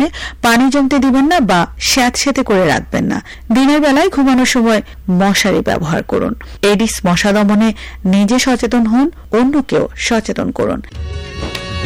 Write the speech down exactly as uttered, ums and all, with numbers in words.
পানি জমতে দিবেন না বা স্যাঁতসেঁতে করে রাখবেন না। দিনের বেলায় ঘুমানোর সময় মশারি ব্যবহার করুন। এডিস মশা দমনে নিজে সচেতন হন, অন্যকেও সচেতন করুন।